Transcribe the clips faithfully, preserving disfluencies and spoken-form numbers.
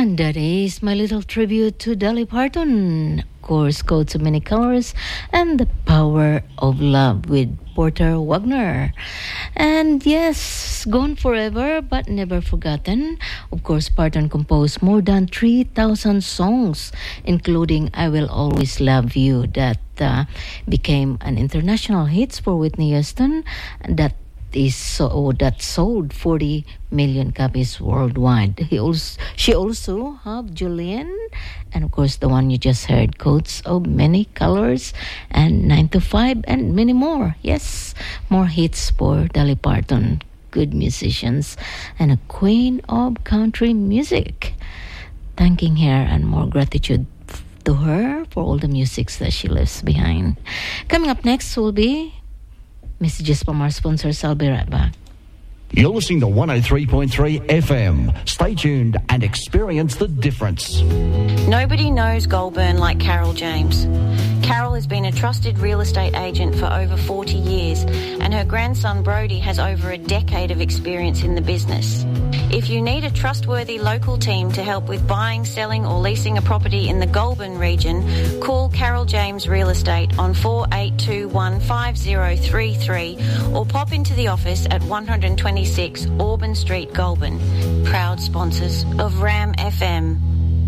And that is my little tribute to Dolly Parton. Of course, Coats of Many Colors and The Power of Love with Porter Wagner. And yes, gone forever but never forgotten. Of course, Parton composed more than three thousand songs, including I Will Always Love You, that uh, became an international hit for Whitney Houston, that is so that sold forty million copies worldwide. He also, she also have Julian, and of course the one you just heard, Coats of Many Colors, and nine to five, and many more. Yes, more hits for Dolly Parton. Good musicians and a queen of country music. Thanking her and more gratitude to her for all the musics that she leaves behind. Coming up next will be messages from our sponsors. I'll be right back. You're listening to one oh three point three F M. Stay tuned and experience the difference. Nobody knows Goulburn like Carol James. Carol has been a trusted real estate agent for over forty years, and her grandson Brody has over a decade of experience in the business. If you need a trustworthy local team to help with buying, selling or leasing a property in the Goulburn region, call Carol James Real Estate on four eight two one five zero three three or pop into the office at one twenty-six Auburn Street, Goulburn. Proud sponsors of Ram F M.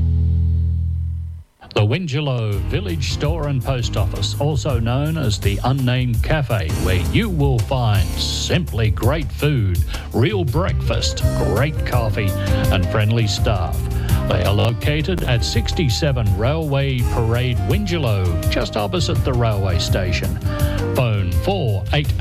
The Wingelow Village Store and Post Office, also known as the Unnamed Cafe, where you will find simply great food, real breakfast, great coffee and friendly staff. They are located at sixty-seven Railway Parade, Wingelow, just opposite the railway station. Phone four eight